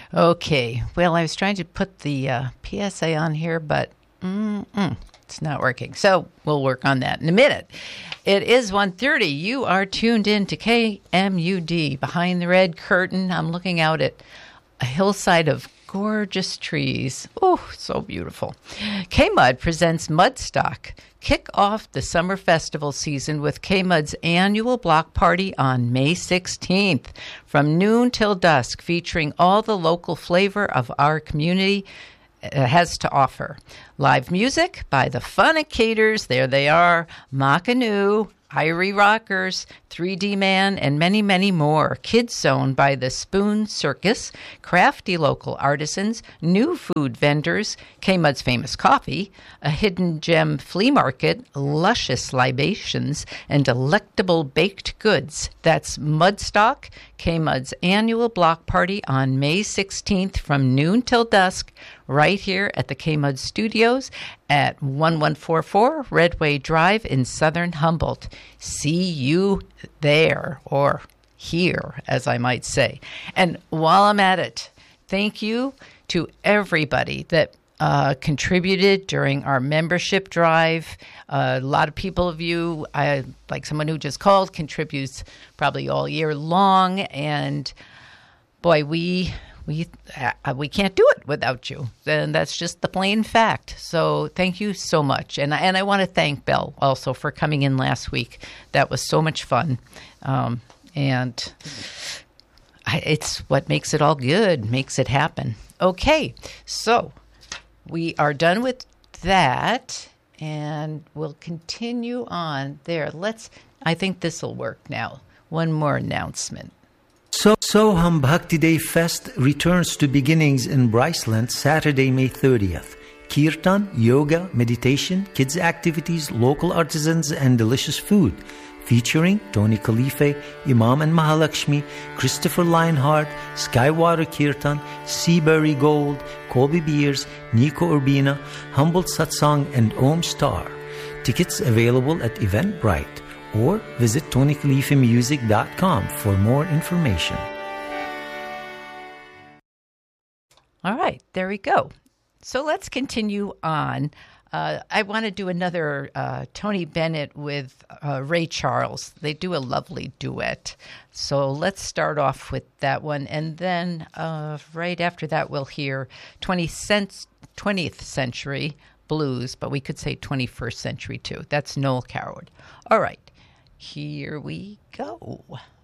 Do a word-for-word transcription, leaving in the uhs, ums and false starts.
Okay. Well, I was trying to put the uh, P S A on here, but mm-mm, it's not working. So we'll work on that in a minute. It is one thirty. You are tuned in to K M U D. Behind the red curtain, I'm looking out at a hillside of gorgeous trees. Oh, so beautiful. K-Mud presents Mudstock. Kick off the summer festival season with K-Mud's annual block party on May sixteenth from noon till dusk, featuring all the local flavor of our community has to offer. Live music by the Funicators, there they are, Macanou, Irie Rockers, three D Man, and many, many more. Kids Zone by the Spoon Circus, crafty local artisans, new food vendors, K-Mud's famous coffee, a hidden gem flea market, luscious libations, and delectable baked goods. That's Mudstock, K-Mud's annual block party on May sixteenth from noon till dusk, right here at the K-Mud Studios at eleven forty-four Redway Drive in Southern Humboldt. See you there, or here, as I might say. And while I'm at it, thank you to everybody that uh, contributed during our membership drive. Uh, a lot of people of you, I, like someone who just called, contributes probably all year long. And boy, we... We uh, we can't do it without you, and that's just the plain fact. So thank you so much, and and I want to thank Belle also for coming in last week. That was so much fun, um, and I, it's what makes it all good, makes it happen. Okay, so we are done with that, and we'll continue on there. Let's. I think this will work now. One more announcement. So, Soham Bhakti Day Fest returns to beginnings in Bryceland Saturday, May thirtieth. Kirtan, yoga, meditation, kids activities, local artisans, and delicious food. Featuring Tony Khalife, Imam and Mahalakshmi, Christopher Lionheart, Skywater Kirtan, Seabury Gold, Colby Beers, Nico Urbina, Humboldt Satsang, and Om Star. Tickets available at Eventbrite. Or visit tony khalife music dot com for more information. All right, there we go. So let's continue on. Uh, I want to do another uh, Tony Bennett with uh, Ray Charles. They do a lovely duet. So let's start off with that one. And then uh, right after that, we'll hear twentieth century blues, but we could say twenty-first century too. That's Noel Coward. All right. Here we go.